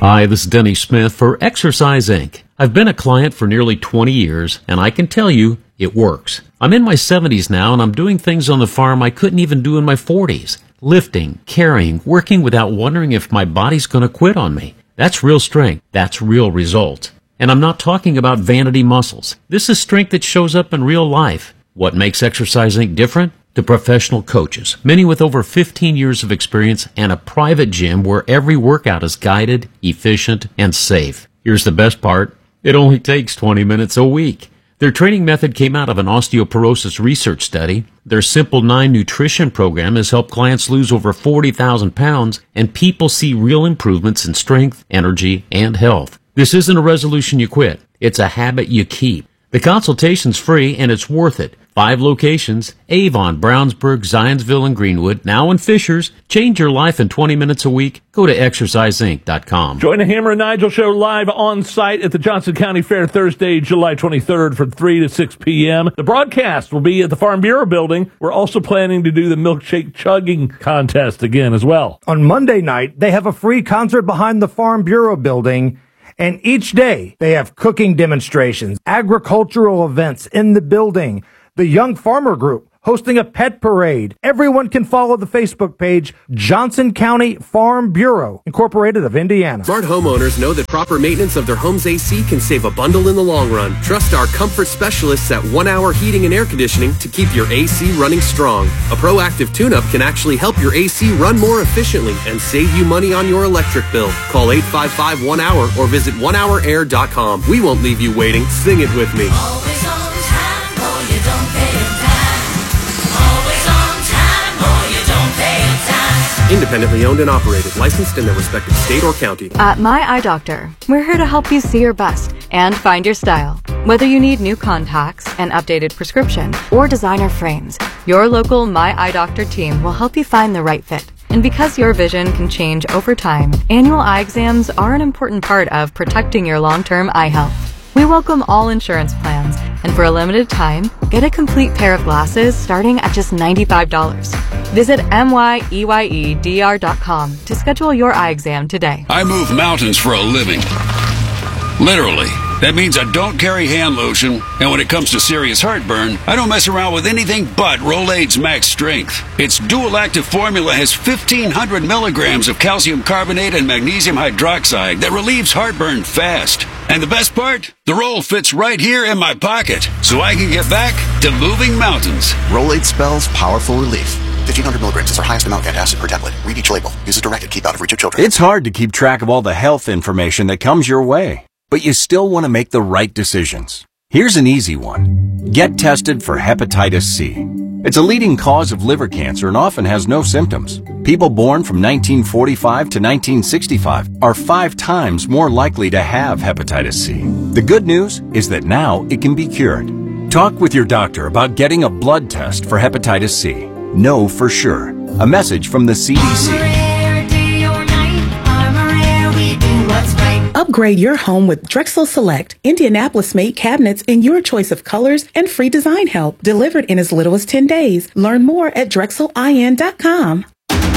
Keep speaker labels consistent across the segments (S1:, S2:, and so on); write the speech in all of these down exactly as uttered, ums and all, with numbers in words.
S1: Hi, this is Denny Smith for Exercise Incorporated. I've been a client for nearly twenty years, and I can tell you, it works. I'm in my seventies now, and I'm doing things on the farm I couldn't even do in my forties. Lifting, carrying, working without wondering if my body's going to quit on me. That's real strength. That's real result. And I'm not talking about vanity muscles. This is strength that shows up in real life. What makes Exercise Incorporated different? The professional coaches, many with over fifteen years of experience and a private gym where every workout is guided, efficient, and safe. Here's the best part. It only takes twenty minutes a week. Their training method came out of an osteoporosis research study. Their Simple nine nutrition program has helped clients lose over forty thousand pounds, and people see real improvements in strength, energy, and health. This isn't a resolution you quit. It's a habit you keep. The consultation's free, and it's worth it. Five locations: Avon, Brownsburg, Zionsville, and Greenwood. Now in Fishers. Change your life in twenty minutes a week. Go to exercise inc dot com.
S2: Join the Hammer and Nigel Show live on site at the Johnson County Fair Thursday, July twenty-third from three to six p.m. The broadcast will be at the Farm Bureau building. We're also planning to do the milkshake chugging contest again as well.
S3: On Monday night, they have a free concert behind the Farm Bureau building. And each day, they have cooking demonstrations, agricultural events in the building, the Young Farmer Group hosting a pet parade. Everyone can follow the Facebook page, Johnson County Farm Bureau, Incorporated of Indiana.
S4: Smart homeowners know that proper maintenance of their home's A C can save a bundle in the long run. Trust our comfort specialists at One Hour Heating and Air Conditioning to keep your A C running strong. A proactive tune-up can actually help your A C run more efficiently and save you money on your electric bill. Call eight five five one hour or visit one hour air dot com. We won't leave you waiting. Sing it with me.
S5: Always on time, or you don't pay in time. Always on time, or you don't pay in time.
S4: Independently owned and operated, licensed in their respective state or county.
S6: At My Eye Doctor, we're here to help you see your best and find your style. Whether you need new contacts, an updated prescription, or designer frames, your local My Eye Doctor team will help you find the right fit. And because your vision can change over time, annual eye exams are an important part of protecting your long-term eye health. We welcome all insurance plans, and for a limited time, get a complete pair of glasses starting at just ninety-five dollars. Visit M Y E Y E D R dot com to schedule your eye exam today.
S7: I move mountains for a living. Literally. That means I don't carry hand lotion, and when it comes to serious heartburn, I don't mess around with anything but Rolaids Max Strength. Its dual-active formula has fifteen hundred milligrams of calcium carbonate and magnesium hydroxide that relieves heartburn fast. And the best part? The roll fits right here in my pocket, so I can get back to moving mountains.
S8: Rolaids spells powerful relief. fifteen hundred milligrams is our highest amount of antacid per tablet. Read each label. Use as directed. Keep out of reach of children.
S9: It's hard to keep track of all the health information that comes your way, but you still want to make the right decisions. Here's an easy one. Get tested for hepatitis C. It's a leading cause of liver cancer and often has no symptoms. People born from nineteen forty-five to nineteen sixty-five are five times more likely to have hepatitis C. The good news is that now it can be cured. Talk with your doctor about getting a blood test for hepatitis C. Know for sure. A message from the C D C.
S10: Upgrade your home with Drexel Select, Indianapolis-made cabinets in your choice of colors and free design help, delivered in as little as ten days. Learn more at drexel I N dot com.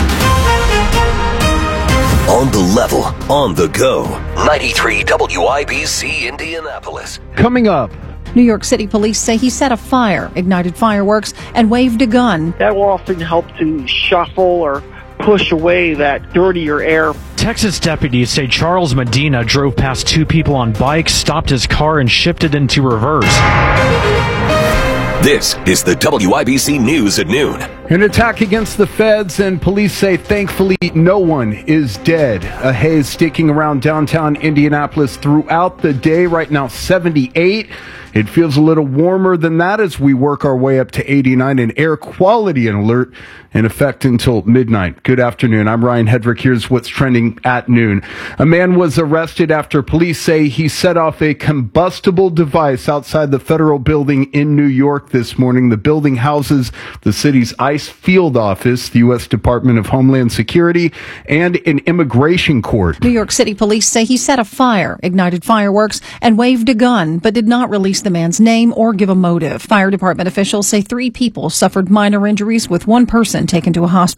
S11: On the level, on the go. ninety-three W I B C Indianapolis.
S12: Coming up.
S13: New York City police say he set a fire, ignited fireworks, and waved a gun.
S14: That will often help to shuffle or push away that dirtier air.
S15: Texas deputies say Charles Medina drove past two people on bikes, stopped his car, and shifted into reverse.
S11: This is the W I B C News at noon.
S12: An attack against the feds, and police say thankfully no one is dead. A haze sticking around downtown Indianapolis throughout the day. Right now, seventy-eight. It feels a little warmer than that as we work our way up to eighty-nine. An air quality alert in effect until midnight. Good afternoon. I'm Ryan Hedrick. Here's what's trending at noon. A man was arrested after police say he set off a combustible device outside the federal building in New York this morning. The building houses the city's ICE field office, the U S Department of Homeland Security, and an immigration court.
S13: New York City police say he set a fire, ignited fireworks, and waved a gun, but did not release the man's name or give a motive. Fire department officials say three people suffered minor injuries, with one person taken to a hospital.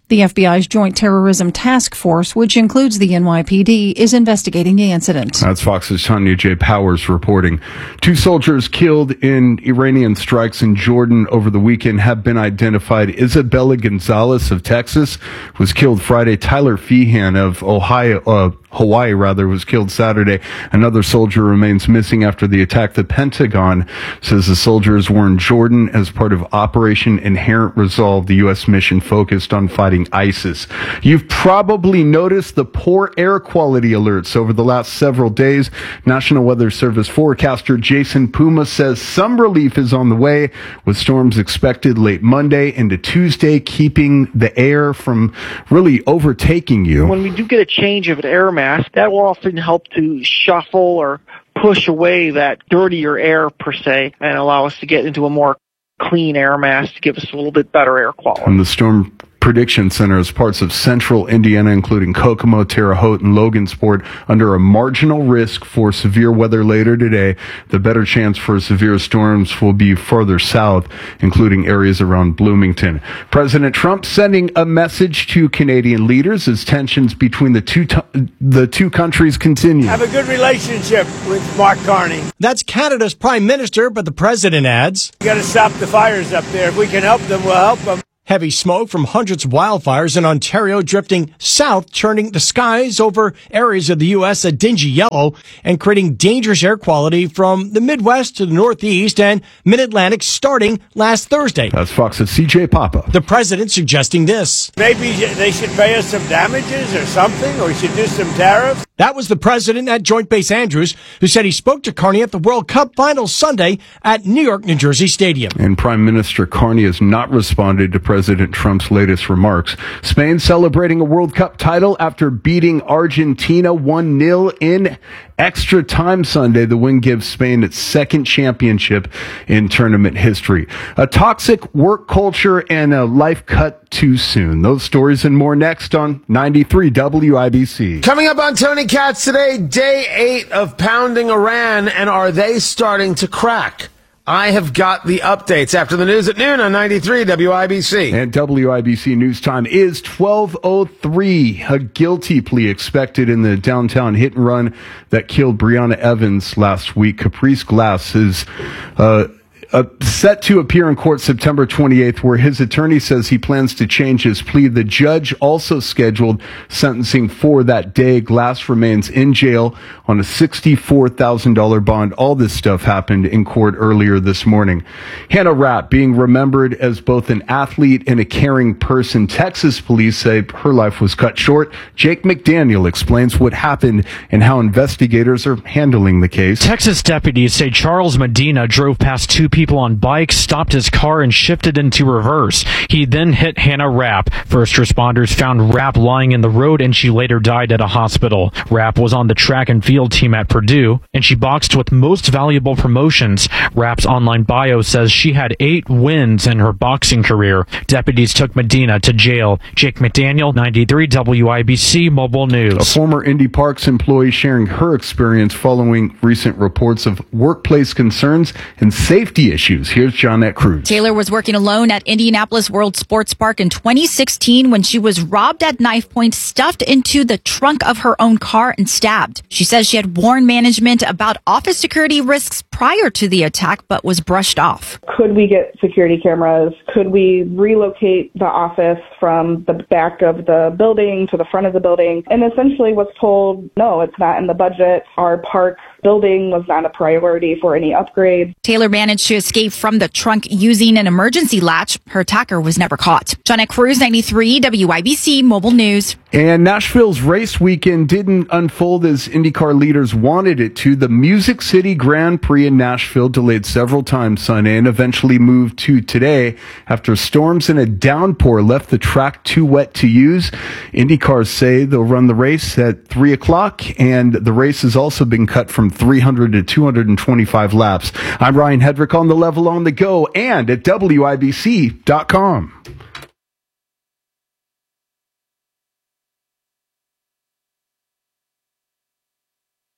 S13: The F B I's Joint Terrorism Task Force, which includes the N Y P D, is investigating the incident.
S12: That's Fox's Tanya J. Powers reporting. Two soldiers killed in Iranian strikes in Jordan over the weekend have been identified. Isabella Gonzalez of Texas was killed Friday. Tyler Feehan of Ohio, uh, Hawaii rather, was killed Saturday. Another soldier remains missing after the attack. The Pentagon says the soldiers were in Jordan as part of Operation Inherent Resolve, the U S mission focused on fighting ISIS. You've probably noticed the poor air quality alerts over the last several days. National Weather Service forecaster Jason Puma says some relief is on the way, with storms expected late Monday into Tuesday, keeping the air from really overtaking you.
S14: When we do get a change of air mass, that will often help to shuffle or push away that dirtier air per se and allow us to get into a more clean air mass to give us a little bit better air quality.
S12: And the Storm Prediction Center has parts of central Indiana, including Kokomo, Terre Haute, and Logansport, under a marginal risk for severe weather later today. The better chance for severe storms will be further south, including areas around Bloomington. President Trump sending a message to Canadian leaders as tensions between the two t- the two countries continue.
S16: Have a good relationship with Mark Carney. That's Canada's prime minister, but the president adds, "We got to stop the fires up there. If we can help them, we'll help them." Heavy smoke from hundreds of wildfires in Ontario drifting south, turning the skies over areas of the U S a dingy yellow and creating dangerous air quality from the Midwest to the Northeast and Mid-Atlantic starting last Thursday.
S12: That's Fox's C J Papa.
S16: The president suggesting this. Maybe they should pay us some damages or something, or we should do some tariffs. That was the president at Joint Base Andrews, who said he spoke to Carney at the World Cup Finals Sunday at New York, New Jersey Stadium.
S12: And Prime Minister Carney has not responded to President Trump's latest remarks. Spain celebrating a World Cup title after beating Argentina one nil in extra time Sunday. The win gives Spain its second championship in tournament history. A toxic work culture and a life cut too soon. Those stories and more next on ninety-three W I B C.
S17: Coming up on Tony Katz today, day eight of pounding Iran, and are they starting to crack? I have got the updates after the news at noon on ninety-three W I B C.
S12: And W I B C news time is twelve oh three. A guilty plea expected in the downtown hit and run that killed Breonna Evans last week. Caprice Glass is uh, uh, set to appear in court September twenty-eighth, where his attorney says he plans to change his plea. The judge also scheduled sentencing for that day. Glass remains in jail on a sixty-four thousand dollars bond. All this stuff happened in court earlier this morning. Hannah Rapp being remembered as both an athlete and a caring person. Texas police say her life was cut short. Jake McDaniel explains what happened and how investigators are handling the case.
S15: Texas deputies say Charles Medina drove past two people on bikes, stopped his car, and shifted into reverse. He then hit Hannah Rapp. First responders found Rapp lying in the road, and she later died at a hospital. Rapp was on the track and field team at Purdue, and she boxed with Most Valuable Promotions. Rapp's online bio says she had eight wins in her boxing career. Deputies took Medina to jail. Jake McDaniel, ninety-three W I B C Mobile News.
S12: A former Indy Parks employee sharing her experience following recent reports of workplace concerns and safety issues. Here's Johnette Cruz.
S18: Taylor was working alone at Indianapolis World Sports Park in twenty sixteen when she was robbed at knife point, stuffed into the trunk of her own car, and stabbed. She says she had warned management about office security risks prior to the attack, but was brushed off.
S19: Could we get security cameras? Could we relocate the office from the back of the building to the front of the building? And essentially was told, no, it's not in the budget. Our park building was not a priority for any upgrades.
S18: Taylor managed to escape from the trunk using an emergency latch. Her attacker was never caught. Johnette Cruz, ninety-three W I B C Mobile News.
S12: And Nashville's race weekend didn't unfold as IndyCar leaders wanted it to. The Music City Grand Prix in Nashville delayed several times Sunday and eventually moved to today after storms and a downpour left the track too wet to use. IndyCars say they'll run the race at three o'clock, and the race has also been cut from three hundred to two hundred twenty-five laps. I'm Ryan Hedrick on the Level on the Go and at W I B C dot com.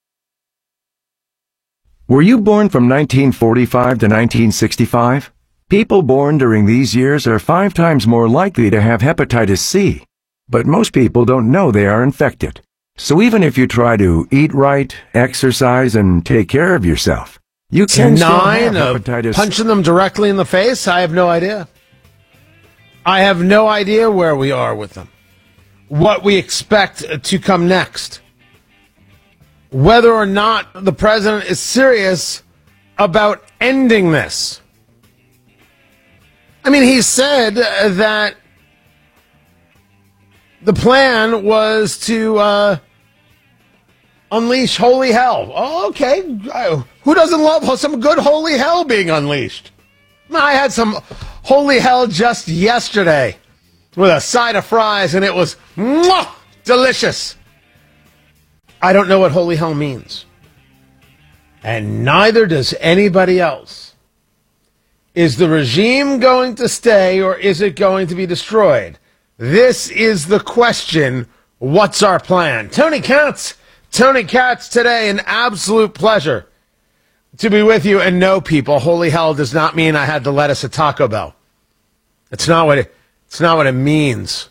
S20: Were you born from nineteen forty-five to nineteen sixty-five? People born during these years are five times more likely to have hepatitis C, but most people don't know they are infected. So even if you try to eat right, exercise, and take care of yourself, you can still have
S17: Nine of
S20: hepatitis.
S17: punching them directly in the face? I have no idea. I have no idea where we are with them. What we expect to come next. Whether or not the president is serious about ending this. I mean, he said that the plan was to uh, unleash holy hell. Oh, okay. Who doesn't love some good holy hell being unleashed? I had some holy hell just yesterday with a side of fries, and it was mwah, delicious. I don't know what holy hell means. And neither does anybody else. Is the regime going to stay, or is it going to be destroyed? This is the question. What's our plan? Tony Katz. Tony Katz today. An absolute pleasure to be with you. And no, people, holy hell does not mean I had the lettuce at Taco Bell. It's not what it, it's not what it means.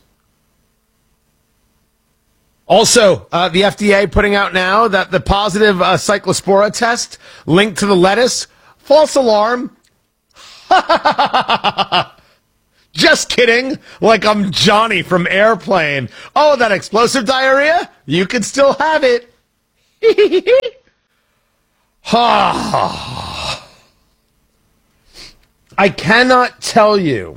S17: Also, uh, the F D A putting out now that the positive uh, cyclospora test linked to the lettuce, false alarm. Just kidding. Like I'm Johnny from Airplane. Oh, that explosive diarrhea? You can still have it. I cannot tell you.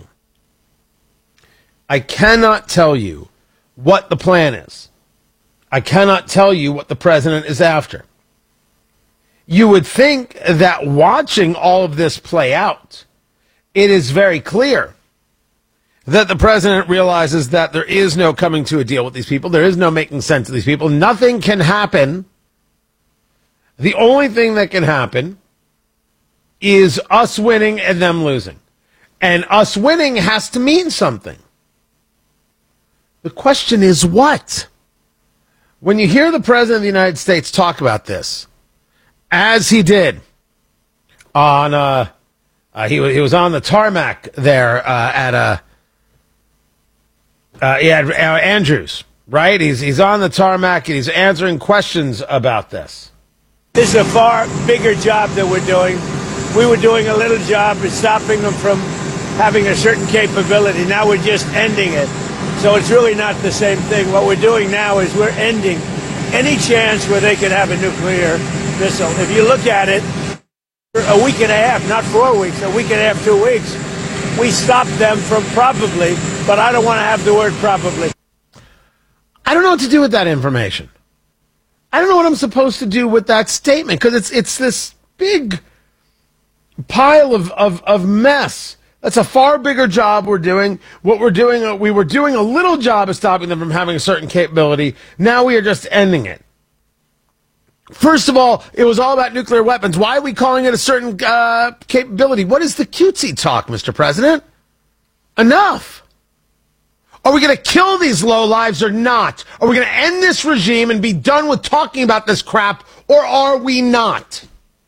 S17: I cannot tell you what the plan is. I cannot tell you what the president is after. You would think that watching all of this play out, it is very clear that the president realizes that there is no coming to a deal with these people. There is no making sense of these people. Nothing can happen. The only thing that can happen is us winning and them losing. And us winning has to mean something. The question is what? When you hear the president of the United States talk about this, as he did on, uh, uh, he, he was on the tarmac there uh, at uh, uh, yeah, uh, Andrews, right? He's he's on the tarmac and he's answering questions about this.
S21: This is a far bigger job that we're doing. We were doing a little job of stopping them from having a certain capability. Now we're just ending it. So it's really not the same thing. What we're doing now is we're ending any chance where they could have a nuclear missile. If you look at it, a week and a half, not four weeks, a week and a half, two weeks, we stopped them from probably, but I don't want to have the word probably.
S17: I don't know what to do with that information. I don't know what I'm supposed to do with that statement, because it's it's this big pile of, of, of mess. That's a far bigger job we're doing. What we're doing, uh, we were doing a little job of stopping them from having a certain capability. Now we are just ending it. First of all, it was all about nuclear weapons. Why are we calling it a certain uh, capability? What is the cutesy talk, Mister President? Enough. Are we going to kill these lowlives or not? Are we going to end this regime and be done with talking about this crap, or are we not?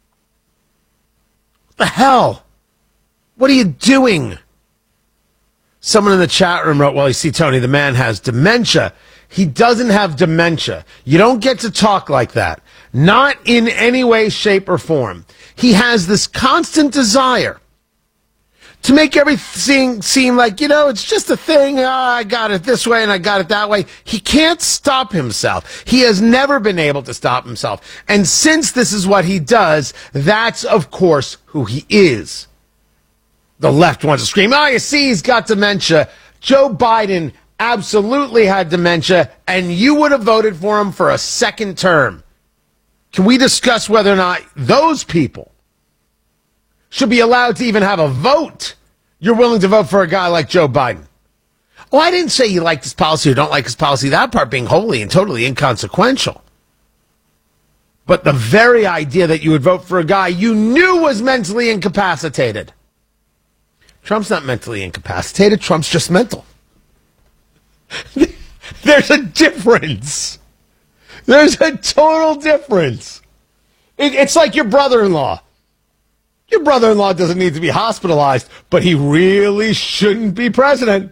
S17: What the hell? What are you doing? Someone in the chat room wrote, well, you see, Tony, the man has dementia. He doesn't have dementia. You don't get to talk like that. Not in any way, shape, or form. He has this constant desire to make everything seem like, you know, it's just a thing. Oh, I got it this way and I got it that way. He can't stop himself. He has never been able to stop himself. And since this is what he does, that's, of course, who he is. The left wants to scream, oh, you see, he's got dementia. Joe Biden absolutely had dementia, and you would have voted for him for a second term. Can we discuss whether or not those people should be allowed to even have a vote? You're willing to vote for a guy like Joe Biden. Oh, I didn't say you liked his policy or don't like his policy. That part being wholly and totally inconsequential. But the very idea that you would vote for a guy you knew was mentally incapacitated. Trump's not mentally incapacitated. Trump's just mental. There's a difference. There's a total difference. It, it's like your brother-in-law. Your brother-in-law doesn't need to be hospitalized, but he really shouldn't be president.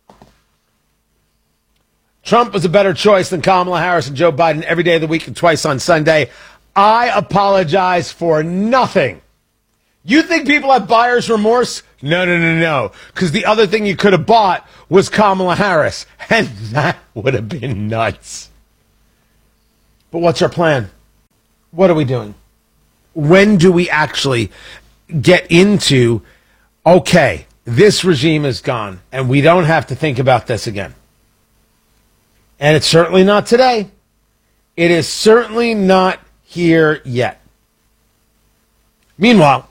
S17: Trump was a better choice than Kamala Harris and Joe Biden every day of the week and twice on Sunday. I apologize for nothing. You think people have buyer's remorse? No, no, no, no. Because the other thing you could have bought was Kamala Harris, and that would have been nuts. But what's our plan? What are we doing? When do we actually get into, okay, this regime is gone, and we don't have to think about this again? And it's certainly not today. It is certainly not here yet. Meanwhile,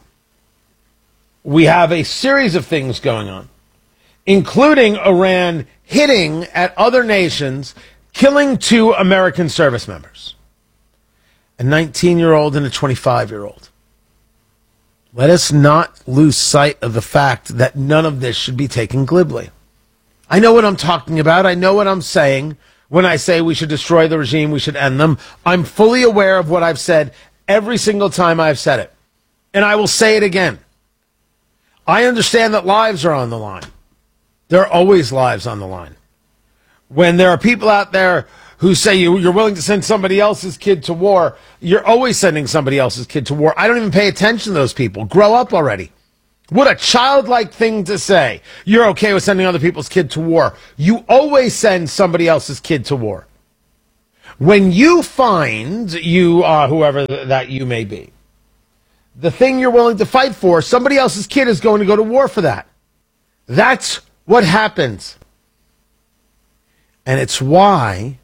S17: we have a series of things going on, including Iran hitting at other nations, killing two American service members, a nineteen-year-old and a twenty-five-year-old. Let us not lose sight of the fact that none of this should be taken glibly. I know what I'm talking about. I know what I'm saying when I say we should destroy the regime, we should end them. I'm fully aware of what I've said every single time I've said it. And I will say it again. I understand that lives are on the line. There are always lives on the line. When there are people out there who say you, you're willing to send somebody else's kid to war, you're always sending somebody else's kid to war. I don't even pay attention to those people. Grow up already. What a childlike thing to say. You're okay with sending other people's kid to war. You always send somebody else's kid to war. When you find, you uh, whoever th- that you may be, the thing you're willing to fight for, somebody else's kid is going to go to war for that. That's what happens. And it's why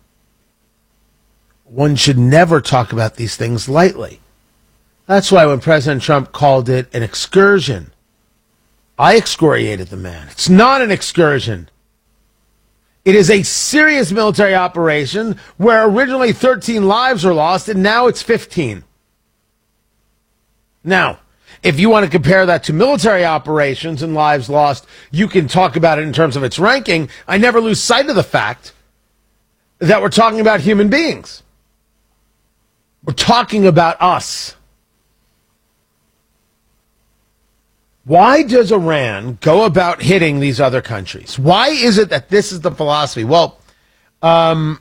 S17: one should never talk about these things lightly. That's why when President Trump called it an excursion, I excoriated the man. It's not an excursion. It is a serious military operation where originally thirteen lives were lost and now it's fifteen. Now, if you want to compare that to military operations and lives lost, you can talk about it in terms of its ranking. I never lose sight of the fact that we're talking about human beings. We're talking about us. Why does Iran go about hitting these other countries? Why is it that this is the philosophy? Well, um,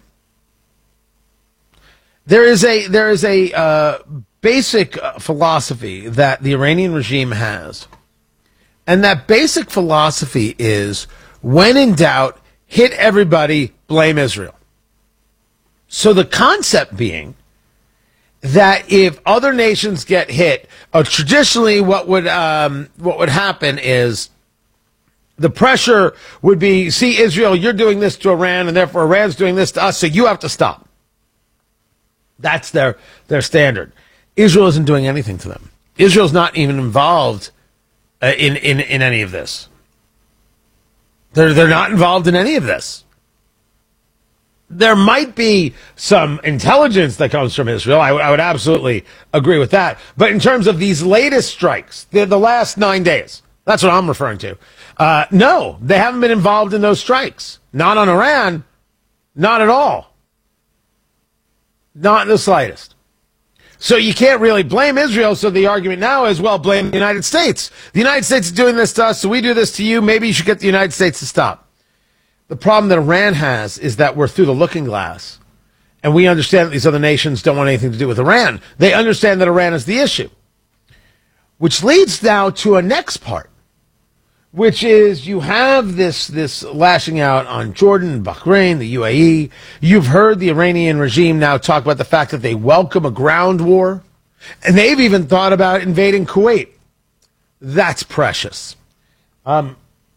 S17: there is a there is a uh, basic uh, philosophy that the Iranian regime has, and that basic philosophy is, when in doubt, hit everybody, blame Israel. So the concept being that if other nations get hit, uh, traditionally what would um, what would happen is the pressure would be, see, Israel, you're doing this to Iran, and therefore Iran's doing this to us, so you have to stop. That's their their standard. Israel isn't doing anything to them. Israel's not even involved uh, in, in, in any of this. They're, they're not involved in any of this. There might be some intelligence that comes from Israel. I, w- I would absolutely agree with that. But in terms of these latest strikes, the, the last nine days, that's what I'm referring to. Uh, no, they haven't been involved in those strikes. Not on Iran. Not at all. Not in the slightest. So you can't really blame Israel. So the argument now is, well, blame the United States. The United States is doing this to us, so we do this to you. Maybe you should get the United States to stop. The problem that Iran has is that we're through the looking glass, and we understand that these other nations don't want anything to do with Iran. They understand that Iran is the issue, which leads now to a next part, which is you have this, this lashing out on Jordan, Bahrain, the U A E. You've heard the Iranian regime now talk about the fact that they welcome a ground war, and they've even thought about invading Kuwait. That's precious. Um,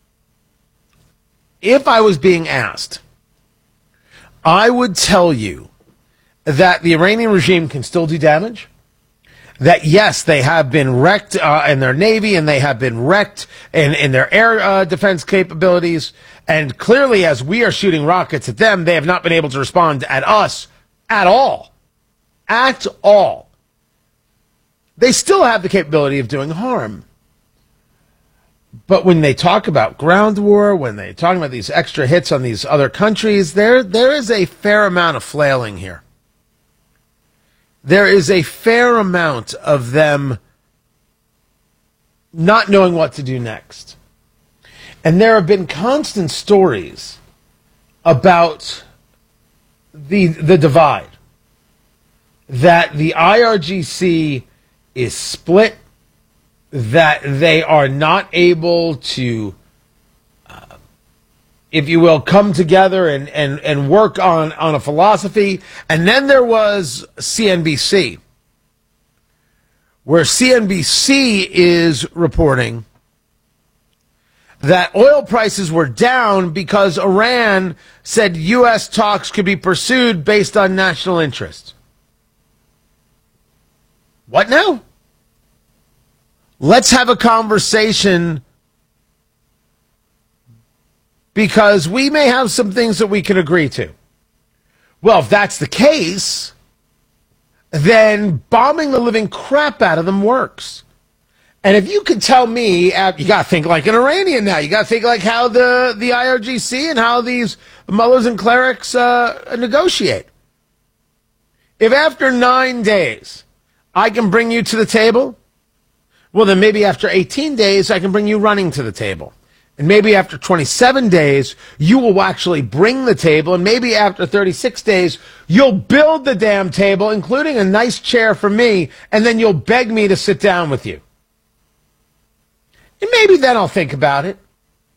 S17: If I was being asked, I would tell you that the Iranian regime can still do damage. That, yes, they have been wrecked uh, in their navy, and they have been wrecked in, in their air uh, defense capabilities. And clearly, as we are shooting rockets at them, they have not been able to respond at us at all. At all. They still have the capability of doing harm. But when they talk about ground war, when they talk about these extra hits on these other countries, there there is a fair amount of flailing here. There is a fair amount of them not knowing what to do next. And there have been constant stories about the the divide, that the I R G C is split, that they are not able to, uh, if you will, come together and, and, and work on, on a philosophy. And then there was C N B C, where C N B C is reporting that oil prices were down because Iran said U S talks could be pursued based on national interest. What now? Let's have a conversation, because we may have some things that we can agree to. Well, if that's the case, then bombing the living crap out of them works. And if you could tell me, uh, you got to think like an Iranian now. You got to think like how the, the I R G C and how these mullahs and clerics uh, negotiate. If after nine days I can bring you to the table, well, then maybe after eighteen days I can bring you running to the table. And maybe after twenty-seven days, you will actually bring the table. And maybe after thirty-six days, you'll build the damn table, including a nice chair for me, and then you'll beg me to sit down with you. And maybe then I'll think about it.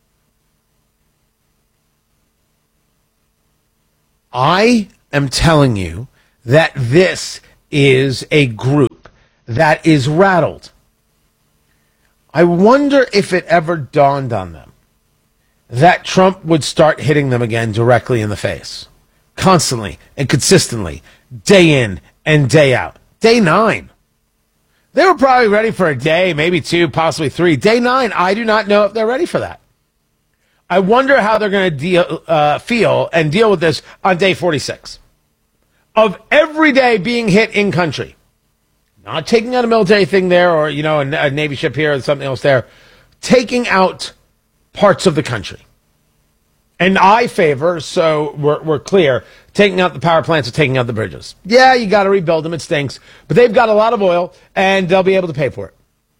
S17: I am telling you that this is a group that is rattled. I wonder if it ever dawned on them that Trump would start hitting them again directly in the face, constantly and consistently, day in and day out. Day nine. They were probably ready for a day, maybe two, possibly three. Day nine, I do not know if they're ready for that. I wonder how they're going to deal, uh, feel and deal with this on day forty-six. Of every day being hit in country. Not taking out a military thing there, or, you know, a, a Navy ship here or something else there. Taking out parts of the country. And I favor, so we're, we're clear, taking out the power plants or taking out the bridges. Yeah, you got to rebuild them. It stinks. But they've got a lot of oil, and they'll be able to pay for it.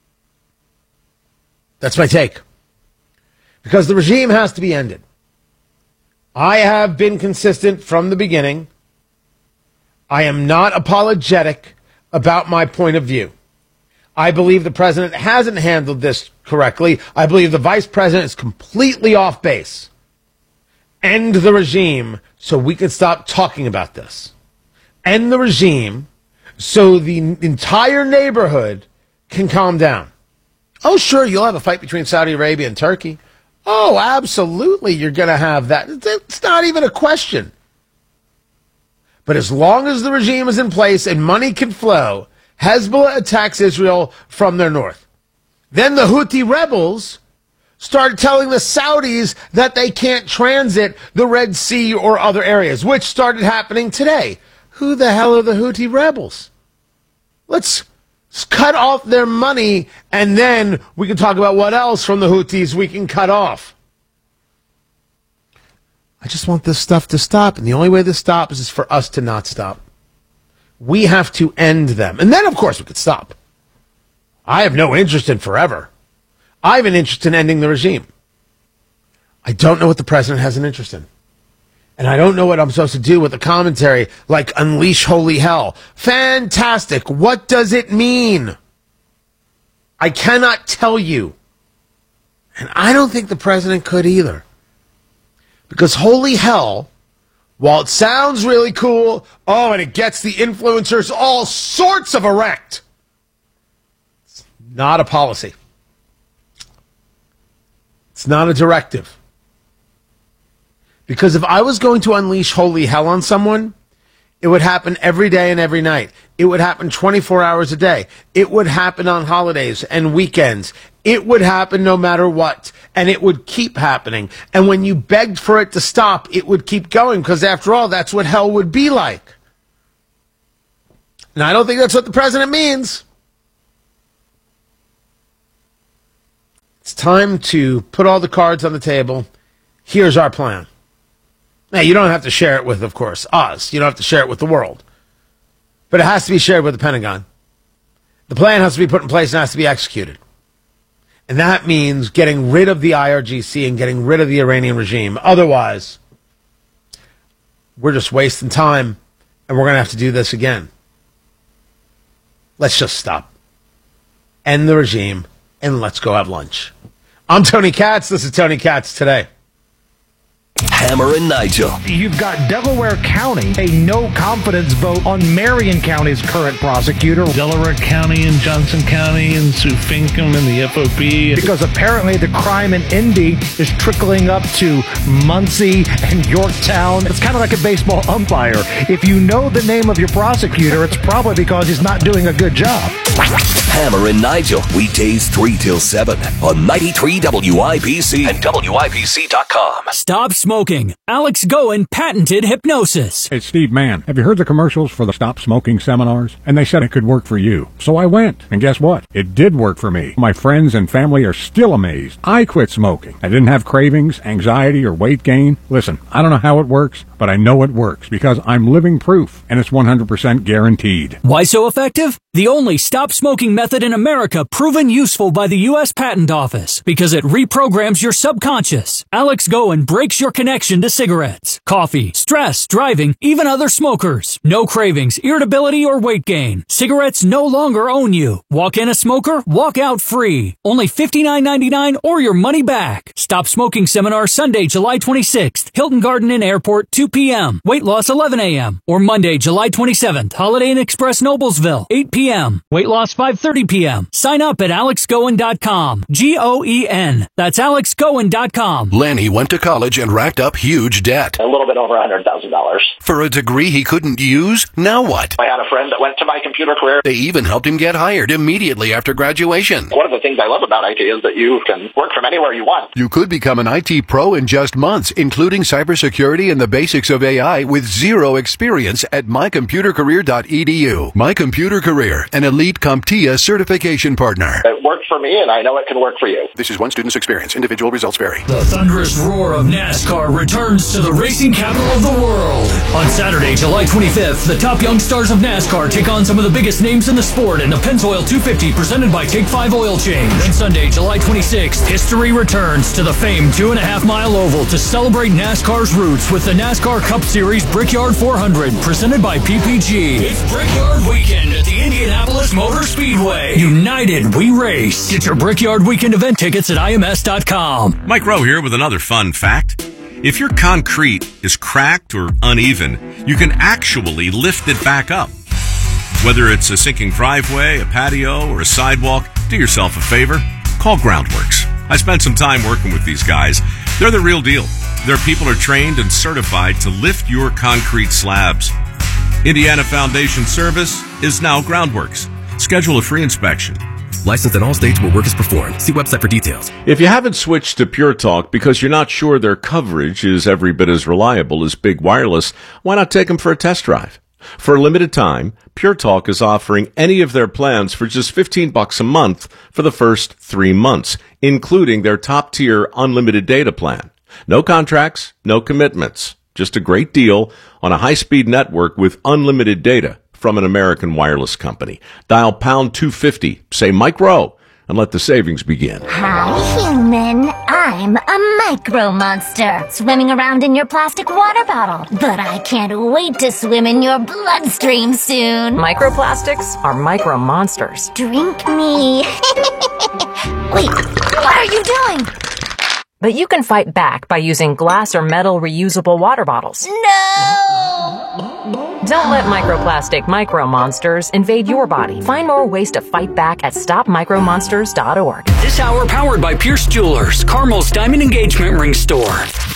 S17: That's my take. Because the regime has to be ended. I have been consistent from the beginning. I am not apologetic about my point of view. I believe the president hasn't handled this correctly. I believe the vice president is completely off base. End the regime so we can stop talking about this. End the regime so the entire neighborhood can calm down. Oh, sure, you'll have a fight between Saudi Arabia and Turkey. Oh, absolutely, you're going to have that. It's not even a question. But as long as the regime is in place and money can flow, Hezbollah attacks Israel from their north. Then the Houthi rebels start telling the Saudis that they can't transit the Red Sea or other areas, which started happening today. Who the hell are the Houthi rebels? Let's cut off their money, and then we can talk about what else from the Houthis we can cut off. I just want this stuff to stop, and the only way this stops is for us to not stop. We have to end them. And then, of course, we could stop. I have no interest in forever. I have an interest in ending the regime. I don't know what the president has an interest in. And I don't know what I'm supposed to do with a commentary like Unleash Holy Hell. Fantastic. What does it mean? I cannot tell you. And I don't think the president could either. Because holy hell, while it sounds really cool, oh, and it gets the influencers all sorts of erect, it's not a policy. It's not a directive. Because if I was going to unleash holy hell on someone, it would happen every day and every night. It would happen twenty-four hours a day. It would happen on holidays and weekends. It would happen no matter what. And it would keep happening. And when you begged for it to stop, it would keep going. Because after all, that's what hell would be like. And I don't think that's what the president means. It's time to put all the cards on the table. Here's our plan. Now, you don't have to share it with, of course, us. You don't have to share it with the world. But it has to be shared with the Pentagon. The plan has to be put in place and has to be executed. And that means getting rid of the I R G C and getting rid of the Iranian regime. Otherwise, we're just wasting time, and we're going to have to do this again. Let's just stop. End the regime, and let's go have lunch. I'm Tony Katz. This is Tony Katz Today.
S11: Hammer and Nigel.
S3: You've got Delaware County, a no confidence vote on Marion County's current prosecutor.
S2: Delaware County and Johnson County and Sue Finkham and the F O P.
S3: Because apparently the crime in Indy is trickling up to Muncie and Yorktown. It's kind of like a baseball umpire. If you know the name of your prosecutor, it's probably because he's not doing a good job.
S11: Hammer and Nigel, weekdays three till seven on ninety-three W I B C and W I B C dot com.
S1: Stop smoking. Alex Goen patented hypnosis.
S22: It's Steve Mann. Have you heard the commercials for the Stop Smoking seminars? And they said it could work for you. So I went. And guess what? It did work for me. My friends and family are still amazed. I quit smoking. I didn't have cravings, anxiety, or weight gain. Listen, I don't know how it works, but I know it works because I'm living proof, and it's one hundred percent guaranteed.
S1: Why so effective? The only stop smoking method in America proven useful by the U S Patent Office because it reprograms your subconscious. Alex Goen breaks your connection to cigarettes, coffee, stress, driving, even other smokers. No cravings, irritability, or weight gain. Cigarettes no longer own you. Walk in a smoker, walk out free. Only fifty-nine ninety-nine or your money back. Stop Smoking Seminar Sunday, July twenty-sixth, Hilton Garden Inn Airport, two p.m. Weight loss eleven a.m. Or Monday, July twenty-seventh, Holiday Inn Express Noblesville, eight p.m. Weight loss five thirty p.m. Sign up at alex goen dot com. G O E N. That's alex goen dot com.
S23: Lanny went to college and racked up huge debt.
S24: A little bit over one hundred thousand dollars.
S23: For a degree he couldn't use? Now what?
S24: I had a friend that went to my computer career.
S23: They even helped him get hired immediately after graduation.
S24: One of the things I love about I T is that you can work from anywhere you want.
S23: You could become an I T pro in just months, including cybersecurity and the basics of A I with zero experience at my computer career dot e d u. My Computer Career, an elite CompTIA certification partner.
S24: It worked for me, and I know it can work for you.
S23: This is one student's experience. Individual results vary.
S1: The thunderous roar of NASCAR returns to the racing capital of the world. On Saturday, July twenty-fifth, the top young stars of NASCAR take on some of the biggest names in the sport in the Pennzoil two fifty presented by Take five Oil Change. Then Sunday, July twenty-sixth, history returns to the famed two and a half mile oval to celebrate NASCAR's roots with the NASCAR Cup Series Brickyard four hundred presented by P P G. It's Brickyard Weekend at the Indianapolis Motor Speedway. United, we race. Get your Brickyard Weekend event tickets at I M S dot com.
S25: Mike Rowe here with another fun fact. If your concrete is cracked or uneven, you can actually lift it back up. Whether it's a sinking driveway, a patio, or a sidewalk, do yourself a favor. Call Groundworks. I spent some time working with these guys. They're the real deal. Their people are trained and certified to lift your concrete slabs. Indiana Foundation Service is now Groundworks. Schedule a free inspection.
S26: Licensed in all states where work is performed. See website for details.
S27: If you haven't switched to Pure Talk because you're not sure their coverage is every bit as reliable as Big Wireless, why not take them for a test drive? For a limited time, Pure Talk is offering any of their plans for just fifteen bucks a month for the first three months, including their top-tier unlimited data plan. No contracts, no commitments. Just a great deal on a high-speed network with unlimited data from an American wireless company. Dial pound two fifty, say Mike Rowe, and let the savings begin.
S28: Hi, human. I'm a micro monster, swimming around in your plastic water bottle. But I can't wait to swim in your bloodstream soon.
S29: Microplastics are micro monsters.
S28: Drink me. Wait, what are you doing?
S29: But you can fight back by using glass or metal reusable water bottles.
S28: No!
S29: Don't let microplastic micro monsters invade your body. Find more ways to fight back at stop micro monsters dot org.
S1: This hour powered by Pierce Jewelers, Carmel's Diamond Engagement Ring Store.